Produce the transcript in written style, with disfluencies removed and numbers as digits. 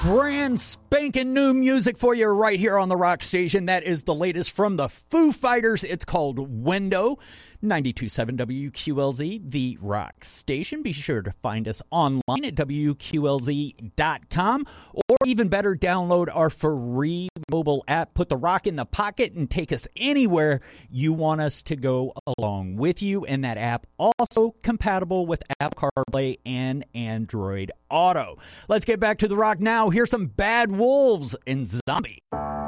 Brand spanking new music for you right here on the Rock Station. That is the latest from the Foo Fighters. It's called Window. 92.7 WQLZ, the Rock Station. Be sure to find us online at WQLZ.com, or even better, download our free mobile app. Put the rock in the pocket and take us anywhere you want us to go along with you. And that app also compatible with Apple CarPlay and Android Auto. Let's get back to the rock now. Here's some Bad Wolves and Zombie.